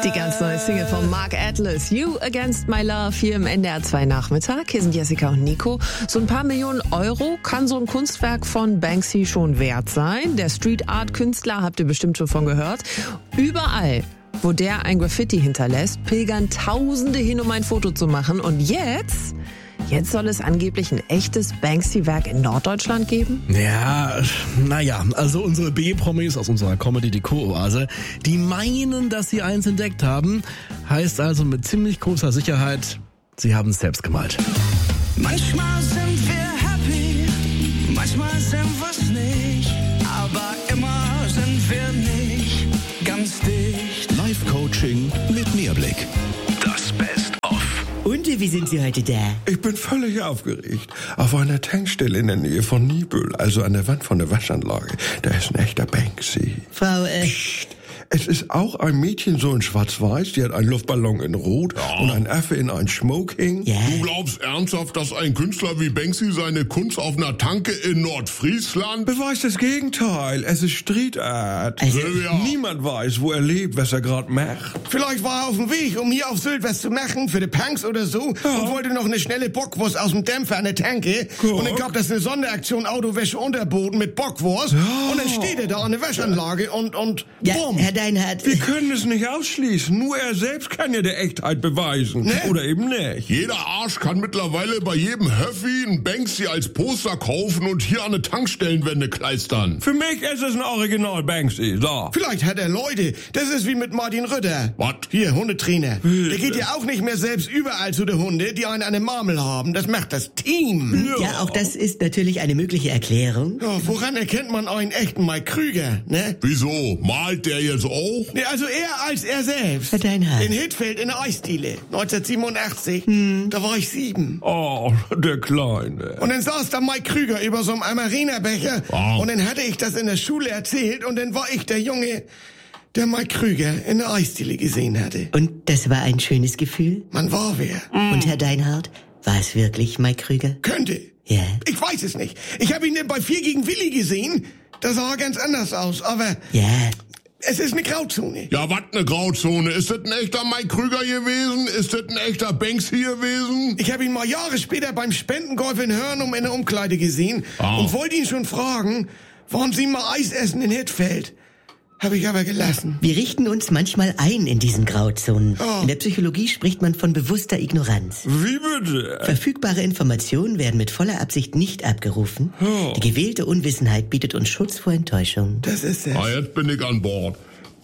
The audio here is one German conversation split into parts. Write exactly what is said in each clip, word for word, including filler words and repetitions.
Die ganz neue Single von Mark Atlas, You Against My Love, hier im N D R zwei Nachmittag. Hier sind Jessica und Nico. So ein paar Millionen Euro kann so ein Kunstwerk von Banksy schon wert sein. Der Street Art Künstler, habt ihr bestimmt schon von gehört. Überall, wo der ein Graffiti hinterlässt, pilgern Tausende hin, um ein Foto zu machen. Und jetzt... Jetzt soll es angeblich ein echtes Banksy-Werk in Norddeutschland geben? Ja, naja, also unsere B-Promis aus unserer Comedy Die Co-Oase, die meinen, dass sie eins entdeckt haben. Heißt also mit ziemlich großer Sicherheit, sie haben es selbst gemalt. Manchmal sind wir happy, manchmal sind wir's nicht, aber immer sind wir nicht ganz dicht. Live-Coaching mit Mehrblick. Das Best-of. Und wie sind Sie heute da? Ich bin völlig aufgeregt. Auf einer Tankstelle in der Nähe von Niebüll, also an der Wand von der Waschanlage, da ist ein echter Banksy. Frau, äh... Psst. Es ist auch ein Mädchen so in schwarz-weiß, die hat einen Luftballon in rot ja. und ein Affe in ein Smoking. Ja. Du glaubst ernsthaft, dass ein Künstler wie Banksy seine Kunst auf einer Tanke in Nordfriesland... Beweist das Gegenteil. Es ist Street Art. Also, ja. Niemand weiß, wo er lebt, was er gerade macht. Vielleicht war er auf dem Weg, um hier auf Sylt was zu machen, für die Punks oder so, Ja. und wollte noch eine schnelle Bockwurst aus dem Dämpfer an der Tanke. Guck. Und dann gab das eine Sonderaktion Autowäsche Unterboden mit Bockwurst. Ja. Und dann steht er da an der Waschanlage und, und, ja, bumm. Herr Deinhardt... Wir können es nicht ausschließen. Nur er selbst kann ja der Echtheit beweisen. Ne? Oder eben nicht. Jeder Arsch kann mittlerweile bei jedem Höffi ein Banksy als Poster kaufen und hier an eine Tankstellenwände kleistern. Für mich ist es ein Original Banksy. So. Vielleicht hat er Leute. Das ist wie mit Martin Rütter. Was? Hier, Hundetrainer. Der geht ja auch nicht mehr selbst überall zu den Hunde, die einen an der Marmel haben. Das macht das Team. Ja, auch das ist natürlich eine mögliche Erklärung. Ja, woran erkennt man einen echten Mike Krüger, ne? Wieso? Malt der jetzt auch? Nee, also eher als er selbst. Herr Deinhardt. In Hitfeld in der Eisdiele, neunzehnhundertsiebenundachtzig. Hm. Da war ich sieben. Oh, der Kleine. Und dann saß da Mike Krüger über so einem Amarena-Becher. Wow. Und dann hatte ich das in der Schule erzählt. Und dann war ich der Junge, der Mike Krüger in der Eisdiele gesehen hatte. Und das war ein schönes Gefühl? Man war wer. Und Herr Deinhardt, war es wirklich Mike Krüger? Könnte. Ja. Ich weiß es nicht. Ich habe ihn denn bei vier gegen Willi gesehen. Da sah er ganz anders aus. Aber Ja. es ist eine Grauzone. Ja, was eine Grauzone? Ist das ein echter Mike Krüger gewesen? Ist das ein echter Banksy gewesen? Ich habe ihn mal Jahre später beim Spendengolf in Hörnum in der Umkleide gesehen. Ah. Und wollte ihn schon fragen, wollen Sie mal Eis essen in Hitfeld? Habe ich aber gelassen. Wir richten uns manchmal ein in diesen Grauzonen. Oh. In der Psychologie spricht man von bewusster Ignoranz. Wie bitte? Verfügbare Informationen werden mit voller Absicht nicht abgerufen. Oh. Die gewählte Unwissenheit bietet uns Schutz vor Enttäuschung. Das ist es. Ah, jetzt bin ich an Bord.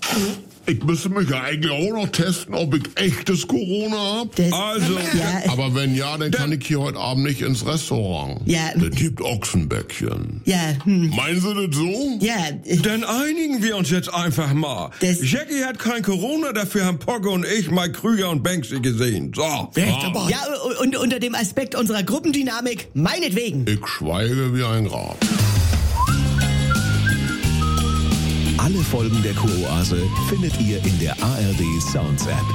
Ich müsste mich ja eigentlich auch noch testen, ob ich echtes Corona hab. Das, Also, ja, Aber wenn ja, dann kann ich hier heute Abend nicht ins Restaurant. Ja. Das gibt Ochsenbäckchen. ja, hm, Meinen Sie das so? ja, äh, dann einigen wir uns jetzt einfach mal. Das- Jackie hat kein Corona, dafür haben Pogge und ich Mike Krüger und Banksy gesehen. So. Wer ist dabei? ja, und unter dem Aspekt unserer Gruppendynamik, meinetwegen. Ich schweige wie ein Grab. Alle Folgen der Co-Oase findet ihr in der A R D Sounds App.